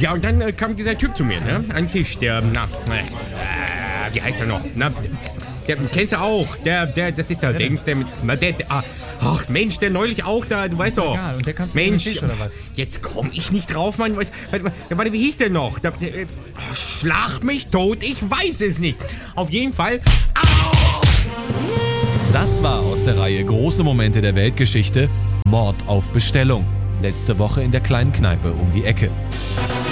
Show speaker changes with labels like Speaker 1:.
Speaker 1: Ja, und dann kam dieser Typ zu mir, ne? An den Tisch, wie heißt er noch? Der kennst du auch. Das ist der Dings, ach Mensch, der neulich auch da, du weißt doch.
Speaker 2: Egal, und der kam zu
Speaker 1: Mensch,
Speaker 2: Tisch, oder was?
Speaker 1: Jetzt komm ich nicht drauf, Mann. Warte, wie hieß der noch? Schlag mich tot, ich weiß es nicht. Auf jeden Fall. Au!
Speaker 3: Das war aus der Reihe Große Momente der Weltgeschichte Mord auf Bestellung. Letzte Woche in der kleinen Kneipe um die Ecke.